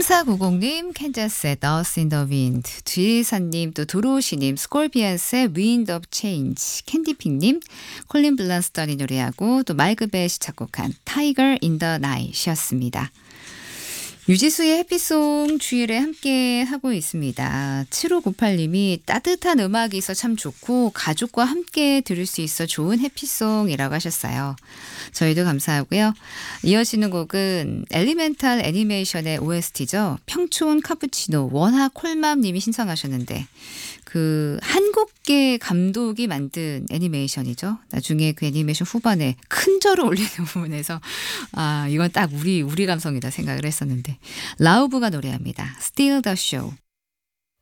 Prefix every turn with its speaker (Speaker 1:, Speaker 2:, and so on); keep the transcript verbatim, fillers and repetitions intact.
Speaker 1: 사사구공님 캔자스의 Dust in the Wind, 주일사님 또 도로시님 스콜피언스의 Wind of Change, 캔디핑님 콜린 블란스턴이 노래하고 또 마이크 벳이 작곡한 Tiger in the Night이었습니다. 유지수의 해피송 주일에 함께 하고 있습니다. 칠오구팔님이 따뜻한 음악이 있어 참 좋고 가족과 함께 들을 수 있어 좋은 해피송이라고 하셨어요. 저희도 감사하고요. 이어지는 곡은 엘리멘탈 애니메이션의 오에스티죠. 평촌 카푸치노 원하 콜맘님이 신청하셨는데 그 한국계 감독이 만든 애니메이션이죠. 나중에 그 애니메이션 후반에 큰 절을 올리는 부분에서 아 이건 딱 우리 우리 감성이다 생각을 했었는데 라우브가 노래합니다. Steal the Show.